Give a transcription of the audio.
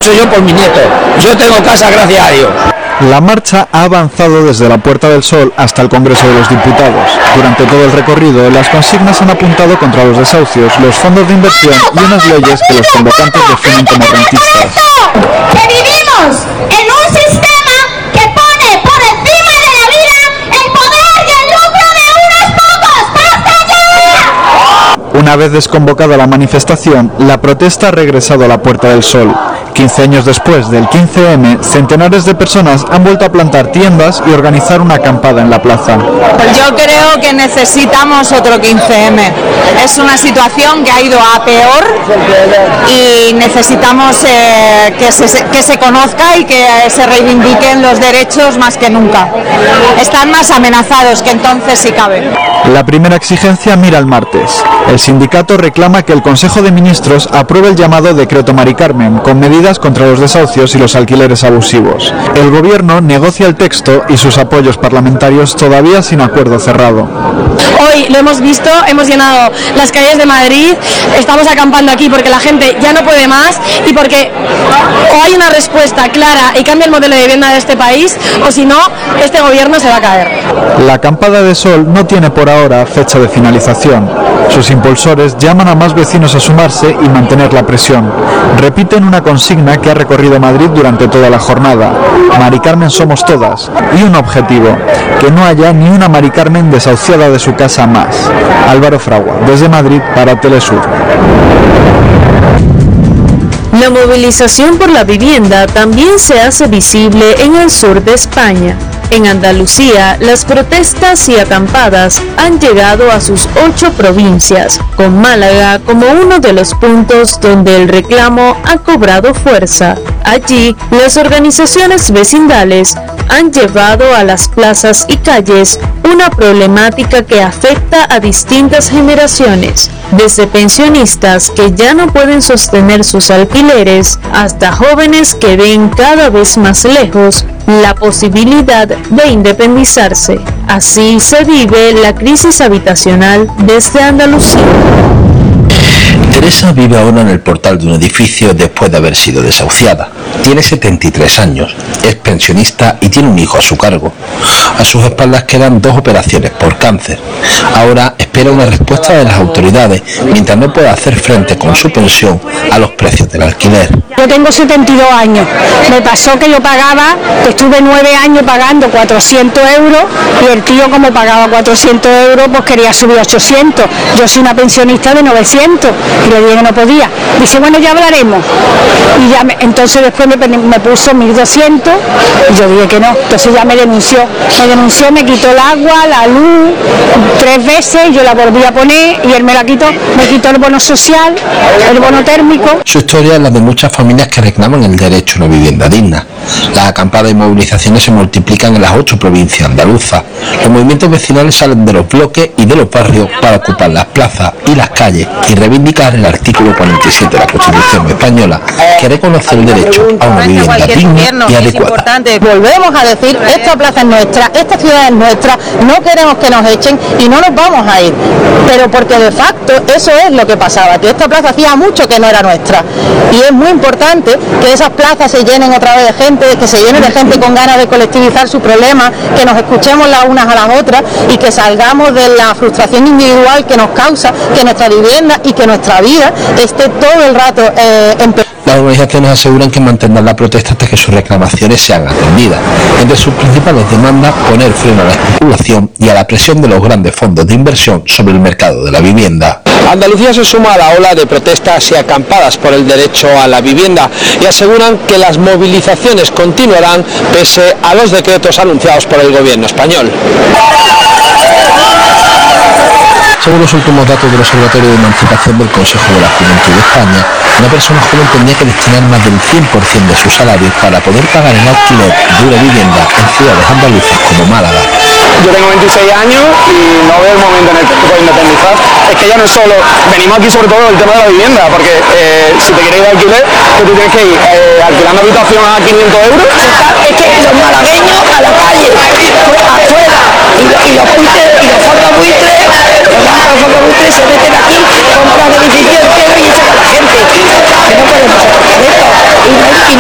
hecho yo por mi nieto. Yo tengo casa, gracias a Dios. La marcha ha avanzado desde la Puerta del Sol hasta el Congreso de los Diputados. Durante todo el recorrido, las consignas han apuntado contra los desahucios, los fondos de inversión y unas leyes que los convocantes definen como rentistas. Que vivimos en un sistema que pone por encima de la vida el poder y el lucro de unos pocos. ¡Basta ya! Una vez desconvocada la manifestación, la protesta ha regresado a la Puerta del Sol. 15 años después del 15M, centenares de personas han vuelto a plantar tiendas y organizar una acampada en la plaza. Yo creo que necesitamos otro 15M. Es una situación que ha ido a peor y necesitamos que se conozca y que se reivindiquen los derechos más que nunca. Están más amenazados que entonces si cabe. La primera exigencia mira al martes. El sindicato reclama que el Consejo de Ministros apruebe el llamado Decreto Mari Carmen, con medidas contra los desahucios y los alquileres abusivos. El gobierno negocia el texto y sus apoyos parlamentarios todavía sin acuerdo cerrado. Hoy lo hemos visto, hemos llenado las calles de Madrid, estamos acampando aquí porque la gente ya no puede más y porque o hay una respuesta clara y cambia el modelo de vivienda de este país, o si no, este gobierno se va a caer. La acampada de Sol no tiene por ahora fecha de finalización. Sus impulsores llaman a más vecinos a sumarse y mantener la presión. Repiten una consigna que ha recorrido Madrid durante toda la jornada: Mari Carmen somos todas, y un objetivo: que no haya ni una Mari Carmen desahuciada de su casa más. Álvaro Fragua, desde Madrid para Telesur. La movilización por la vivienda también se hace visible en el sur de España. En Andalucía, las protestas y acampadas han llegado a sus 8 provincias, con Málaga como uno de los puntos donde el reclamo ha cobrado fuerza. Allí, las organizaciones vecindales han llevado a las plazas y calles una problemática que afecta a distintas generaciones, desde pensionistas que ya no pueden sostener sus alquileres, hasta jóvenes que ven cada vez más lejos la posibilidad de independizarse. Así se vive la crisis habitacional desde Andalucía. Teresa vive ahora en el portal de un edificio después de haber sido desahuciada. Tiene 73 años, es pensionista y tiene un hijo a su cargo. A sus espaldas quedan 2 operaciones por cáncer. Ahora espera una respuesta de las autoridades mientras no pueda hacer frente con su pensión a los precios del alquiler. Yo tengo 72 años. Me pasó que yo pagaba, que estuve 9 años pagando 400 euros y el tío, como pagaba 400 euros, pues quería subir 800. Yo soy una pensionista de 900 y le dije que no podía. Dice, bueno, ya hablaremos. Y ya entonces después me puso 1200 y yo dije que no. Entonces ya me denunció, me quitó el agua, la luz 3 veces, yo la volví a poner y él me quitó el bono social, el bono térmico. Su historia es la de muchas familias que reclaman el derecho a una vivienda digna. Las acampadas y movilizaciones se multiplican en las 8 provincias andaluzas. Los movimientos vecinales salen de los bloques y de los barrios para ocupar las plazas y las calles y reivindicar el artículo 47 de la Constitución española, que reconoce el derecho a una vivienda digna y adecuada. Volvemos a decir, esta plaza es nuestra, esta ciudad es nuestra, no queremos que nos echen y no nos vamos a ir. Pero porque de facto eso es lo que pasaba, que esta plaza hacía mucho que no era nuestra. Y es muy importante que esas plazas se llenen otra vez de gente, que se llenen de gente con ganas de colectivizar sus problemas, que nos escuchemos las unas a las otras y que salgamos de la frustración individual que nos causa que nuestra vivienda y que nuestra vida esté todo el rato en peligro. Las organizaciones aseguran que mantendrán la protesta hasta que sus reclamaciones sean atendidas. Entre sus principales demandas, poner freno a la especulación y a la presión de los grandes fondos de inversión sobre el mercado de la vivienda. Andalucía se suma a la ola de protestas y acampadas por el derecho a la vivienda y aseguran que las movilizaciones continuarán pese a los decretos anunciados por el gobierno español. Según los últimos datos del Observatorio de Emancipación del Consejo de la Juventud de España, una persona joven tendría que destinar más del 100% de su salario para poder pagar el alquiler de una vivienda en ciudades andaluzas como Málaga. Yo tengo 26 años y no veo el momento en el que te puedes independizar. Es que ya no es solo, venimos aquí sobre todo el tema de la vivienda, porque si te quieres ir a alquiler, pues tú tienes que ir alquilando habitación a 500 euros. Es que los malagueños a la calle, afuera, y los buitres, y los fotobuitres, se meten aquí, compran el edificio entero y echan a la gente. Que no puede pasar.